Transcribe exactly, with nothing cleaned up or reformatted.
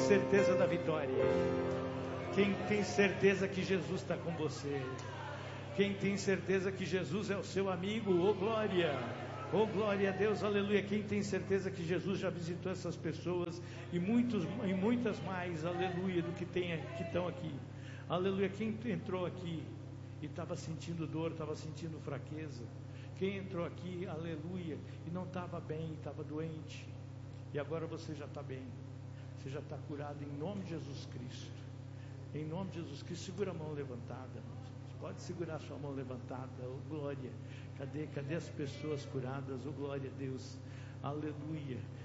certeza da vitória? Quem tem certeza que Jesus está com você? Quem tem certeza que Jesus é o seu amigo? Oh glória, oh glória a Deus, aleluia. Quem tem certeza que Jesus já visitou essas pessoas e, muitos, e muitas mais, aleluia, do que, tem, que estão aqui, aleluia. Quem entrou aqui e estava sentindo dor, estava sentindo fraqueza? Quem entrou aqui, aleluia, e não estava bem, estava doente, e agora você já está bem, você já está curado em nome de Jesus Cristo, em nome de Jesus Cristo. Segura a mão levantada, pode segurar sua mão levantada, oh glória. Cadê, cadê as pessoas curadas? Oh glória a Deus, aleluia.